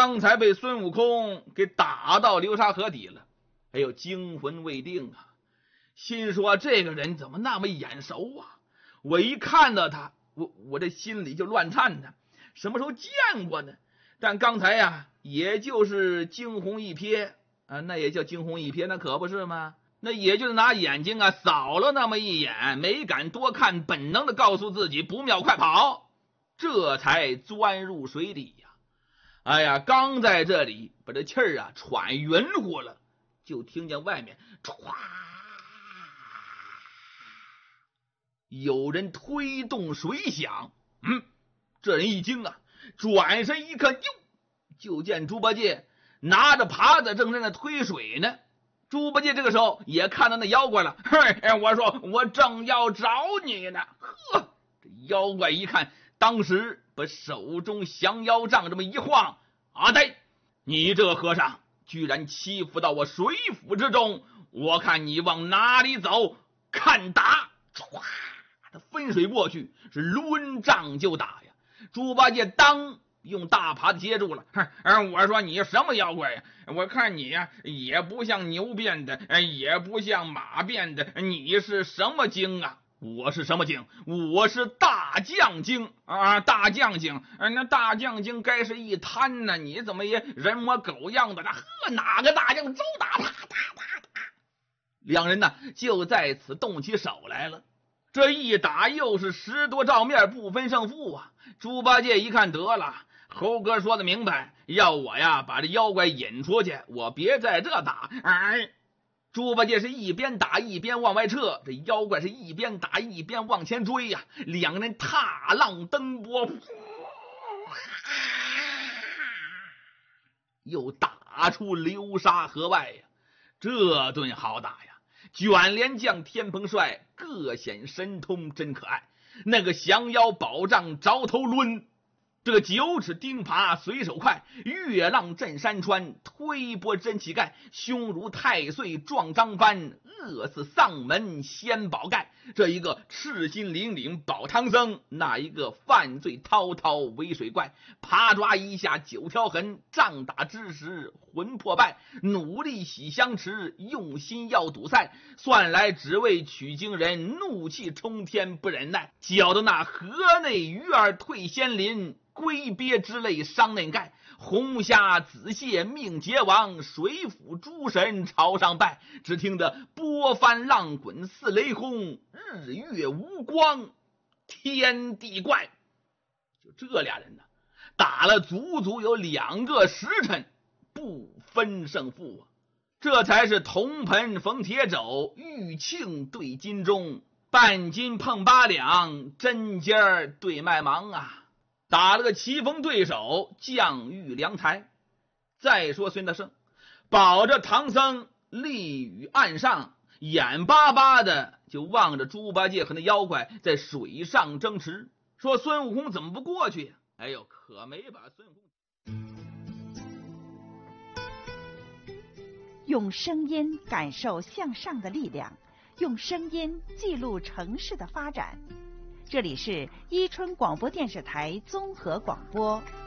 刚才被孙悟空给打到流沙河底了，哎呦，惊魂未定啊，心说这个人怎么那么眼熟啊，我一看到他，我这心里就乱颤呢，什么时候见过呢？但刚才呀，也就是惊鸿一瞥啊，那也叫惊鸿一瞥，那可不是吗？那也就是拿眼睛啊扫了那么一眼，没敢多看，本能的告诉自己不妙，快跑，这才钻入水底呀。哎呀，刚在这里把这气儿啊喘匀乎了，就听见外面唰，有人推动水响。这人一惊啊，转身一看，哟，就见猪八戒拿着耙子正在那推水呢。猪八戒这个时候也看到那妖怪了，我说我正要找你呢。呵，这妖怪一看，当时把手中降妖杖这么一晃，阿呆，你这和尚居然欺负到我水府之中，我看你往哪里走，看打！唰，他分水过去，是抡杖就打呀。猪八戒当用大耙子接住了。我说你什么妖怪呀？我看你呀，也不像牛变的，也不像马变的，你是什么精啊？我是什么精？我是大将精啊！大将精，那大将精该是一滩呢，你怎么也人模狗样的？哪个大将？周打他！两人呢就在此动起手来了。这一打又是10多照面，不分胜负啊！猪八戒一看得了，猴哥说的明白，要我呀把这妖怪引出去，我别在这打。猪八戒是一边打一边往外撤，这妖怪是一边打一边往前追呀。两个人踏浪奔波，又打出流沙河外呀。这顿好打呀！卷帘将、天蓬帅各显神通，真可爱。那个降妖宝杖着头抡，这个9尺钉耙随手快，月浪震山川，推波真乞丐，胸如太岁撞张帆，饿死丧门掀宝盖。这一个赤心凛凛保唐僧，那一个犯罪滔滔为水怪，耙抓一下9条痕，杖打之时魂魄败，努力洗香池，用心要堵塞，算来只为取经人，怒气冲天不忍耐，搅得那河内鱼儿退仙林，龟鳖之类伤内盖，红虾紫蟹命劫亡，水府诸神朝上拜。只听得波翻浪滚似雷轰，日月无光天地怪。就这俩人呢，打了足足有2个时辰，不分胜负啊！这才是铜盆逢铁肘，玉磬对金钟，半斤碰8两，针尖对麦芒啊！打了个棋逢对手，将遇良才。再说孙大圣保着唐僧立于岸上，眼巴巴的就望着猪八戒和那妖怪在水上争持，说孙悟空怎么不过去呀？哎呦，可没把孙悟空。 用声音感受向上的力量，用声音记录城市的发展。这里是伊春广播电视台综合广播。